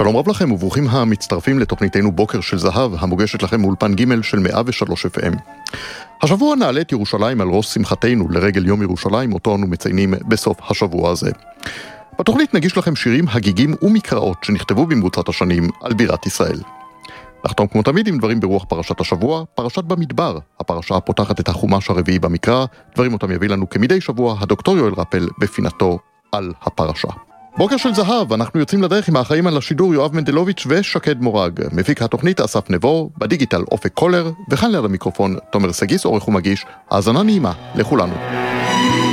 שלום רב לכם וברוכים המצטרפים לתוכניתנו בוקר של זהב, המוגשת לכם מאולפן ג' של 103 FM. השבוע נעלה את ירושלים על ראש שמחתנו לרגל יום ירושלים, אותו אנו מציינים בסוף השבוע הזה. בתוכנית נגיש לכם שירים, הגיגים ומקראות שנכתבו במרוצת השנים על בירת ישראל. נחתום כמו תמיד עם דברים ברוח פרשת השבוע, פרשת במדבר, הפרשה הפותחת את החומש הרביעי במקרא, דברים אותם יביא לנו כמדי שבוע הדוקטור יואל רפל בפינתו על הפרשה. בוקר של זהב, אנחנו יוצאים לדרך עם האחראים על השידור יואב מנדלוביץ' ושקד מורג, מפיק התוכנית אסף נבו, בדיגיטל אופק קולר, וכאן ליד המיקרופון תומר סגיס, עורך ומגיש, האזנה נעימה לכולנו.